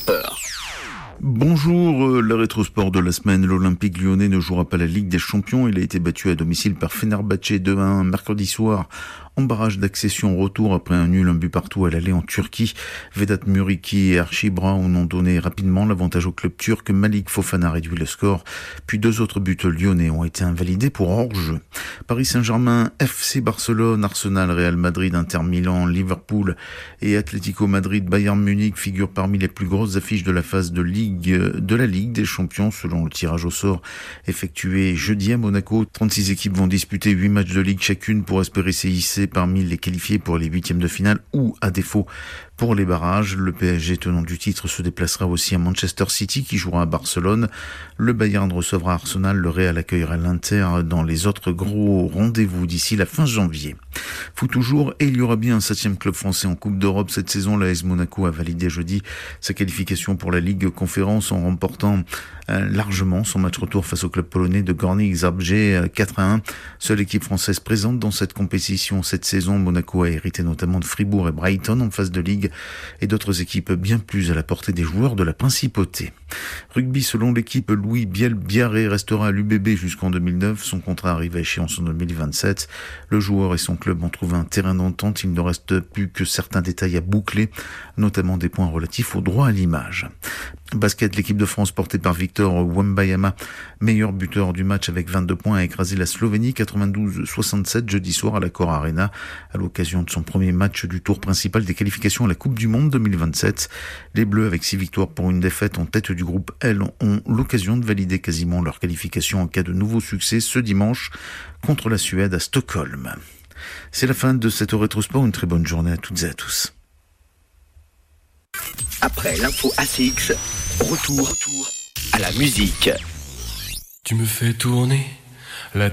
Rétrosport. Bonjour, le rétrosport de la semaine. L'Olympique lyonnais ne jouera pas la Ligue des Champions. Il a été battu à domicile par Fenerbahçe 2-1 mercredi soir en barrage d'accession retour après un nul, un but partout à l'aller en Turquie. Vedat Muriqi et Archie Brown ont donné rapidement l'avantage au club turc. Malik Fofana réduit le score. Puis deux autres buts lyonnais ont été invalidés pour hors-jeu. Paris Saint-Germain, FC Barcelone, Arsenal, Real Madrid, Inter Milan, Liverpool et Atlético Madrid, Bayern Munich figurent parmi les plus grosses affiches de la phase de la Ligue des Champions selon le tirage au sort effectué jeudi à Monaco. 36 équipes vont disputer 8 matchs de Ligue chacune pour espérer s'hisser parmi les qualifiés pour les huitièmes de finale ou, à défaut, pour les barrages. Le PSG, tenant du titre, se déplacera aussi à Manchester City qui jouera à Barcelone. Le Bayern recevra Arsenal, le Real accueillera l'Inter dans les autres gros rendez-vous d'ici la fin janvier. Foot toujours, et il y aura bien un 7e club français en Coupe d'Europe cette saison. L'AS Monaco a validé jeudi sa qualification pour la Ligue Conférence en remportant largement son match retour face au club polonais de Górnik Zabrze 4-1. Seule équipe française présente dans cette compétition cette saison. Monaco a hérité notamment de Fribourg et Brighton en phase de Ligue et d'autres équipes bien plus à la portée des joueurs de la principauté. Rugby, selon l'équipe, Louis Biel-Biarré restera à l'UBB jusqu'en 2009. Son contrat arrive à échéance en 2027. Le joueur et son club ont trouvé un terrain d'entente. Il ne reste plus que certains détails à boucler, notamment des points relatifs au droit à l'image. Basket, l'équipe de France portée par Victor Wembanyama, meilleur buteur du match avec 22 points, a écrasé la Slovénie 92-67 jeudi soir à l'Accor Arena à l'occasion de son premier match du tour principal des qualifications à la Coupe du Monde 2027. Les Bleus, avec 6 victoires pour une défaite en tête du groupe L, ont l'occasion de valider quasiment leur qualification en cas de nouveau succès ce dimanche contre la Suède à Stockholm. C'est la fin de cette rétrosport. Une très bonne journée à toutes et à tous. Après l'info ACX, retour à la musique. Tu me fais tourner